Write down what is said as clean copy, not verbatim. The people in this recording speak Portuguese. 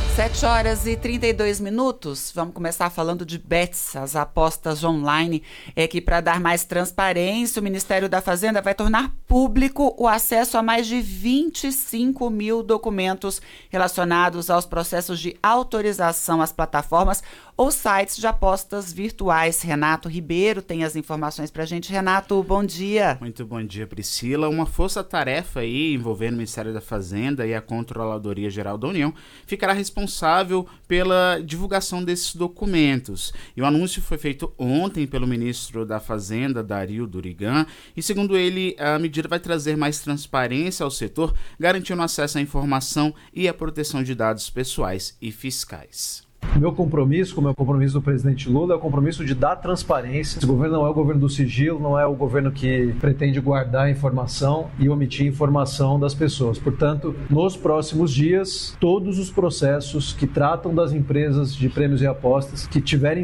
7h32. Vamos começar falando de bets, as apostas online. É que, para dar mais transparência, o Ministério da Fazenda vai tornar público o acesso a mais de 25 mil documentos relacionados aos processos de autorização às plataformas ou sites de apostas virtuais. Renato Ribeiro tem as informações para a gente. Renato, bom dia. Muito bom dia, Priscila. Uma força-tarefa aí envolvendo o Ministério da Fazenda e a Controladoria Geral da União ficará responsável pela divulgação desses documentos. E o anúncio foi feito ontem pelo ministro da Fazenda, Dario Durigan, e segundo ele, a medida vai trazer mais transparência ao setor, garantindo acesso à informação e à proteção de dados pessoais e fiscais. Meu compromisso, como é o compromisso do presidente Lula, é o compromisso de dar transparência. Esse governo não é o governo do sigilo, não é o governo que pretende guardar informação e omitir informação das pessoas. Portanto, nos próximos dias, todos os processos que tratam das empresas de prêmios e apostas que tiverem